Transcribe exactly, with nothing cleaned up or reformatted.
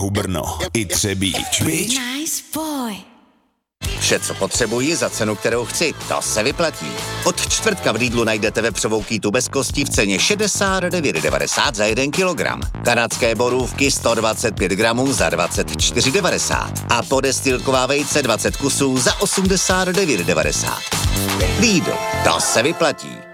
Brno i Třebíč. Bitch. Nice boy. Vše, co potřebuji za cenu, kterou chci, to se vyplatí. Od čtvrtka v Lidlu najdete vepřovou kýtu bez kostí v ceně šedesát devět devadesát za jeden kilogram. Kanadské borůvky sto dvacet pět gramů za dvacet čtyři devadesát. A podestýlková vejce dvacet kusů za osmdesát devět devadesát. Lidl, to se vyplatí.